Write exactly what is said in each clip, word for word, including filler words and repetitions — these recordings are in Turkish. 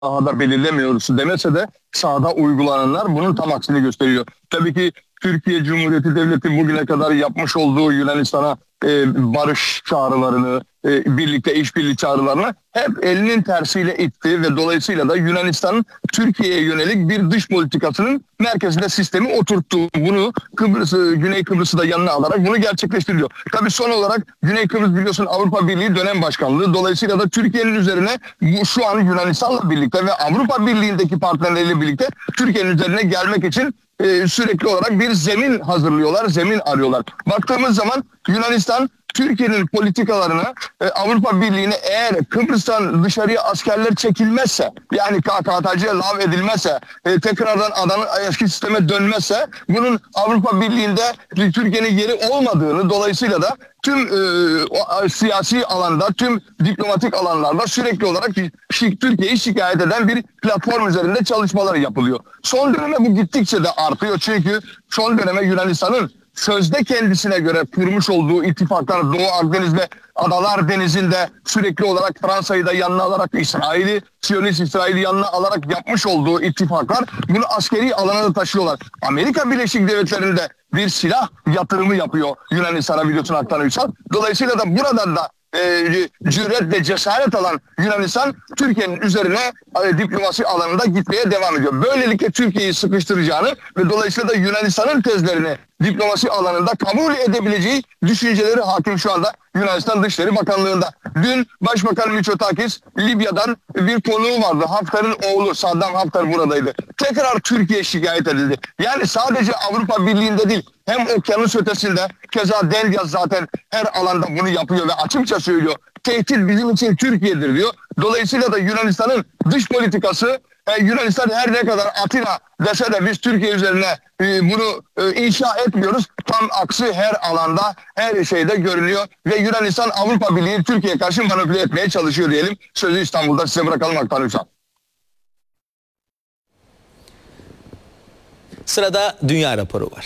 sahada belirlemiyoruz demese de sahada uygulananlar bunun tam aksini gösteriyor. Tabii ki Türkiye Cumhuriyeti Devleti bugüne kadar yapmış olduğu Yunanistan'a e, barış çağrılarını, e, birlikte işbirliği çağrılarını hep elinin tersiyle itti ve dolayısıyla da Yunanistan'ın Türkiye'ye yönelik bir dış politikasının merkezinde sistemi oturttu. Bunu Kıbrıs, Güney Kıbrıs'ı da yanına alarak bunu gerçekleştiriyor. Tabii son olarak Güney Kıbrıs biliyorsun Avrupa Birliği dönem başkanlığı. Dolayısıyla da Türkiye'nin üzerine bu şu an Yunanistan'la birlikte ve Avrupa Birliği'ndeki partnerleriyle birlikte Türkiye'nin üzerine gelmek için e, sürekli olarak bir zemin hazırlıyorlar, zemin arıyorlar. Baktığımız zaman Yunanistan Türkiye'nin politikalarına e, Avrupa Birliği'ne eğer Kıbrıs'tan dışarıya askerler çekilmezse, yani K K T C'ye lav edilmezse, e, tekrardan adanın eski sisteme dönmezse bunun Avrupa Birliği'nde Türkiye'nin yeri olmadığını, dolayısıyla da tüm e, o, siyasi alanda, tüm diplomatik alanlarda sürekli olarak Türkiye'yi şikayet eden bir platform üzerinde çalışmalar yapılıyor. Son döneme bu gittikçe de artıyor çünkü son döneme Yunanistan'ın sözde kendisine göre kurmuş olduğu ittifaklar Doğu Akdeniz ve Adalar Denizi'nde sürekli olarak Fransa'yı da yanına alarak İsrail'i, Siyonist İsrail'i yanına alarak yapmış olduğu ittifaklar bunu askeri alana da taşıyorlar. Amerika Birleşik Devletleri'nde bir silah yatırımı yapıyor Yunanistan'a, biliyorsun Aktan Uysal. Dolayısıyla da buradan da e, cüret ve cesaret alan Yunanistan Türkiye'nin üzerine e, diplomasi alanında gitmeye devam ediyor. Böylelikle Türkiye'yi sıkıştıracağını ve dolayısıyla da Yunanistan'ın tezlerini diplomasi alanında kabul edebileceği düşünceleri hakim şu anda Yunanistan Dışişleri Bakanlığı'nda. Dün Başbakan Mitsotakis Libya'dan bir konuğu vardı. Haftar'ın oğlu Saddam Haftar buradaydı. Tekrar Türkiye şikayet edildi. Yani sadece Avrupa Birliği'nde değil, hem okyanus ötesinde, keza Delyas zaten her alanda bunu yapıyor ve açıkça söylüyor. Tehdit bizim için Türkiye'dir diyor. Dolayısıyla da Yunanistan'ın dış politikası, e, Yunanistan her ne kadar Atina dese de biz Türkiye üzerine e, bunu e, inşa etmiyoruz. Tam aksi her alanda, her şeyde görünüyor ve Yunanistan Avrupa Birliği Türkiye'ye karşı manipüle etmeye çalışıyor diyelim. Sözü İstanbul'da size bırakalım Aktan Uysal. Sırada dünya raporu var.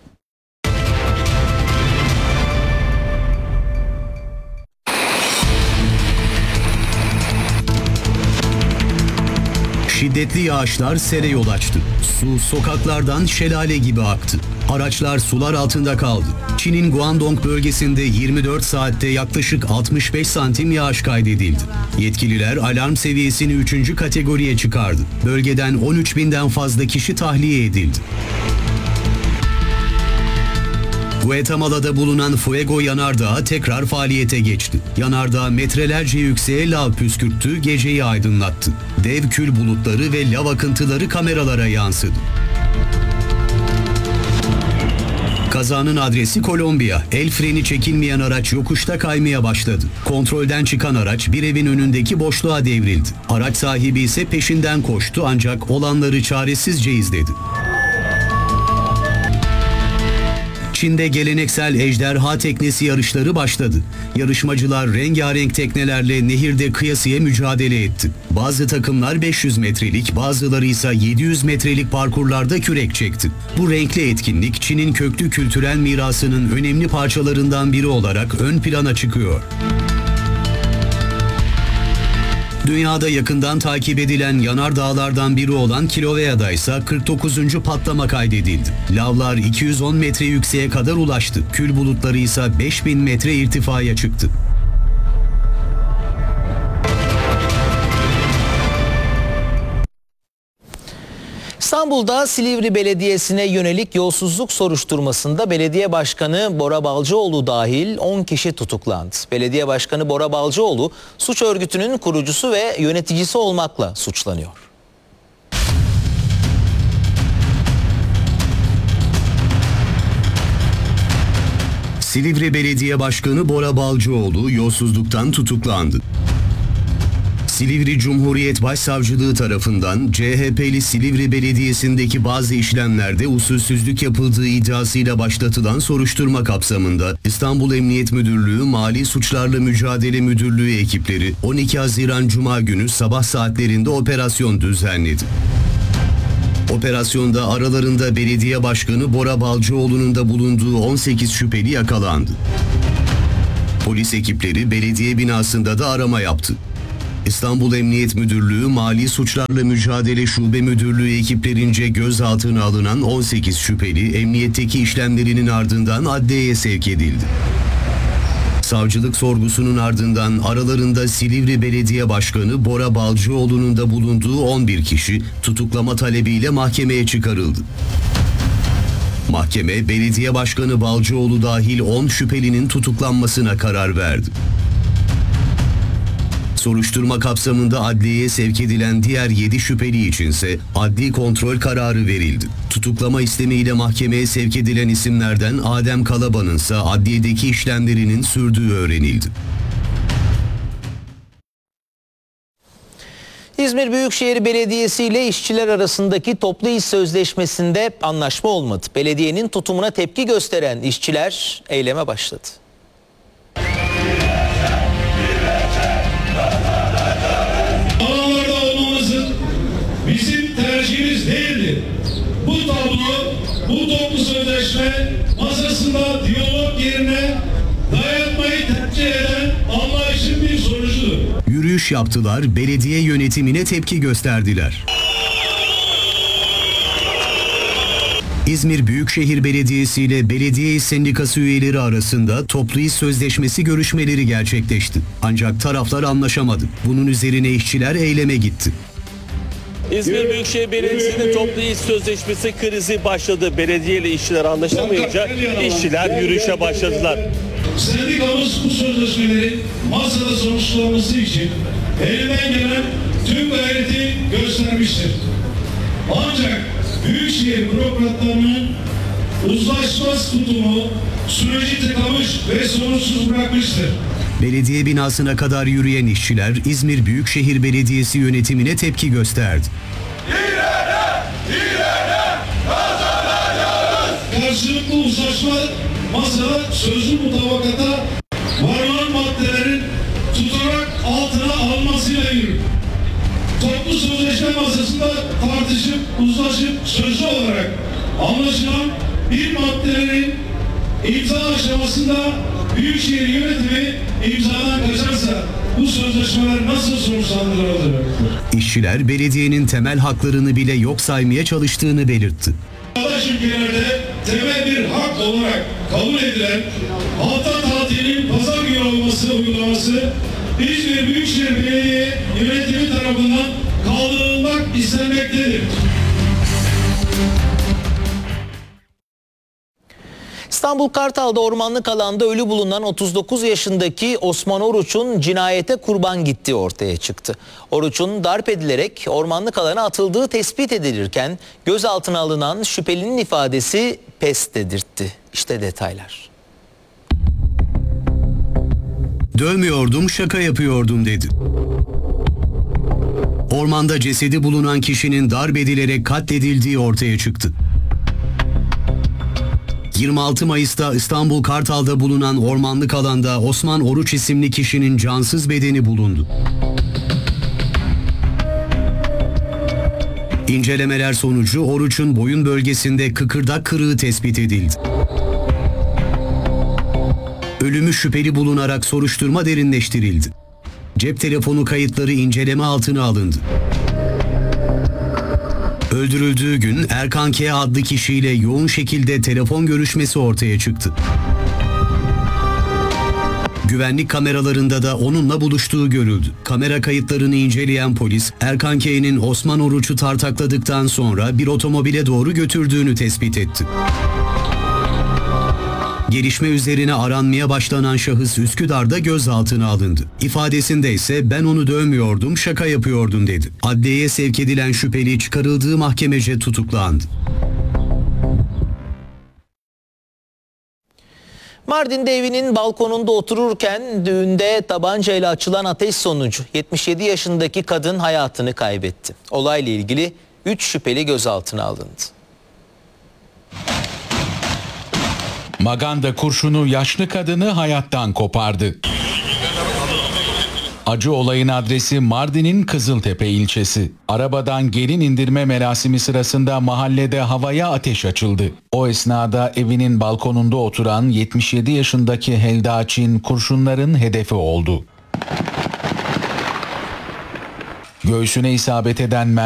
Şiddetli yağışlar sere yol açtı. Su sokaklardan şelale gibi aktı. Araçlar sular altında kaldı. Çin'in Guangdong bölgesinde yirmi dört saatte yaklaşık altmış beş santim yağış kaydedildi. Yetkililer alarm seviyesini üçüncü kategoriye çıkardı. Bölgeden on üç binden fazla kişi tahliye edildi. Guatemala'da bulunan Fuego yanardağı tekrar faaliyete geçti. Yanardağ metrelerce yükseğe lav püskürttü, geceyi aydınlattı. Dev kül bulutları ve lav akıntıları kameralara yansıdı. Kazanın adresi Kolombiya. El freni çekilmeyen araç yokuşta kaymaya başladı. Kontrolden çıkan araç bir evin önündeki boşluğa devrildi. Araç sahibi ise peşinden koştu ancak olanları çaresizce izledi. Çin'de geleneksel ejderha teknesi yarışları başladı. Yarışmacılar rengarenk teknelerle nehirde kıyasıya mücadele etti. Bazı takımlar beş yüz metrelik, bazıları ise yedi yüz metrelik parkurlarda kürek çekti. Bu renkli etkinlik Çin'in köklü kültürel mirasının önemli parçalarından biri olarak ön plana çıkıyor. Dünyada yakından takip edilen yanardağlardan biri olan Kilauea'da ise kırk dokuzuncu patlama kaydedildi. Lavlar iki yüz on metre yükseğe kadar ulaştı. Kül bulutları ise beş bin metre irtifaya çıktı. İstanbul'da Silivri Belediyesi'ne yönelik yolsuzluk soruşturmasında belediye başkanı Bora Balcıoğlu dahil on kişi tutuklandı. Belediye başkanı Bora Balcıoğlu suç örgütünün kurucusu ve yöneticisi olmakla suçlanıyor. Silivri Belediye Başkanı Bora Balcıoğlu yolsuzluktan tutuklandı. Silivri Cumhuriyet Başsavcılığı tarafından C H P'li Silivri Belediyesi'ndeki bazı işlemlerde usulsüzlük yapıldığı iddiasıyla başlatılan soruşturma kapsamında İstanbul Emniyet Müdürlüğü Mali Suçlarla Mücadele Müdürlüğü ekipleri on iki Haziran Cuma günü sabah saatlerinde operasyon düzenledi. Operasyonda aralarında belediye başkanı Bora Balcıoğlu'nun da bulunduğu on sekiz şüpheli yakalandı. Polis ekipleri belediye binasında da arama yaptı. İstanbul Emniyet Müdürlüğü Mali Suçlarla Mücadele Şube Müdürlüğü ekiplerince gözaltına alınan on sekiz şüpheli emniyetteki işlemlerinin ardından adliyeye sevk edildi. Savcılık sorgusunun ardından aralarında Silivri Belediye Başkanı Bora Balcıoğlu'nun da bulunduğu on bir kişi tutuklama talebiyle mahkemeye çıkarıldı. Mahkeme, Belediye Başkanı Balcıoğlu dahil on şüphelinin tutuklanmasına karar verdi. Soruşturma kapsamında adliyeye sevk edilen diğer yedi şüpheli içinse adli kontrol kararı verildi. Tutuklama istemiyle mahkemeye sevk edilen isimlerden Adem Kalaban'ın ise adliyedeki işlemlerinin sürdüğü öğrenildi. İzmir Büyükşehir Belediyesi ile işçiler arasındaki toplu iş sözleşmesinde anlaşma olmadı. Belediyenin tutumuna tepki gösteren işçiler eyleme başladı. Alanlarda olmamızın bizim tercihimiz değildi. Bu tablo, bu toplu sözleşme masasında diyalog yerine dayatmayı tercih eden anlayışın bir sonucudur. Yürüyüş yaptılar, belediye yönetimine tepki gösterdiler. İzmir Büyükşehir Belediyesi ile Belediye İş Sendikası üyeleri arasında toplu iş sözleşmesi görüşmeleri gerçekleşti. Ancak taraflar anlaşamadı. Bunun üzerine işçiler eyleme gitti. İzmir Büyükşehir Belediyesi'nin toplu iş sözleşmesi krizi başladı. Belediye ile işçiler anlaşamayınca işçiler yürüyüşe başladılar. Sendikamız bu sözleşmelerin masada sonuçlanması için elinden gelen tüm gayreti göstermiştir. Ancak Büyükşehir bürokratlarının uzlaşmaz tutumu süreci tıkamış ve sonuçsuz bırakmıştır. Belediye binasına kadar yürüyen işçiler İzmir Büyükşehir Belediyesi yönetimine tepki gösterdi. İlerle, ilerle, kazanacağız. Karşılıklı uzlaşma masada sözlü mutabakata varılan maddelerin tutarak altına alınmasıyla yürür. Toplu sözleşme masasında tartışıp, uzlaşıp sözlü olarak anlaşılan bir maddelerin imza aşamasında Büyükşehir yönetimi imzadan kaçarsa bu sözleşmeler nasıl sonuçlandırılır? İşçiler belediyenin temel haklarını bile yok saymaya çalıştığını belirtti. Çağdaş ülkelerde temel bir hak olarak kabul edilen hafta tatilinin pazar günü olması uygulaması İzmir Büyükşehir Belediye yönetimi tarafından kaldırılmak istenmektedir. İstanbul Kartal'da ormanlık alanda ölü bulunan otuz dokuz yaşındaki Osman Oruç'un cinayete kurban gittiği ortaya çıktı. Oruç'un darp edilerek ormanlık alana atıldığı tespit edilirken gözaltına alınan şüphelinin ifadesi pes dedirtti. İşte detaylar. Dövmüyordum, şaka yapıyordum dedi. Ormanda cesedi bulunan kişinin darp edilerek katledildiği ortaya çıktı. yirmi altı Mayıs'ta İstanbul Kartal'da bulunan ormanlık alanda Osman Oruç isimli kişinin cansız bedeni bulundu. İncelemeler sonucu Oruç'un boyun bölgesinde kıkırdak kırığı tespit edildi. Ölümü şüpheli bulunarak soruşturma derinleştirildi. Cep telefonu kayıtları inceleme altına alındı. Öldürüldüğü gün Erkan K. adlı kişiyle yoğun şekilde telefon görüşmesi ortaya çıktı. Güvenlik kameralarında da onunla buluştuğu görüldü. Kamera kayıtlarını inceleyen polis, Erkan K'nin Osman Oruç'u tartakladıktan sonra bir otomobile doğru götürdüğünü tespit etti. Gelişme üzerine aranmaya başlanan şahıs Üsküdar'da gözaltına alındı. İfadesinde ise ben onu dövmüyordum, şaka yapıyordum dedi. Adliyeye sevk edilen şüpheli çıkarıldığı mahkemece tutuklandı. Mardin'de evinin balkonunda otururken düğünde tabancayla açılan ateş sonucu yetmiş yedi yaşındaki kadın hayatını kaybetti. Olayla ilgili üç şüpheli gözaltına alındı. Maganda kurşunu yaşlı kadını hayattan kopardı. Acı olayın adresi Mardin'in Kızıltepe ilçesi. Arabadan gelin indirme merasimi sırasında mahallede havaya ateş açıldı. O esnada evinin balkonunda oturan yetmiş yedi yaşındaki Helda Çin kurşunların hedefi oldu. Göğsüne isabet eden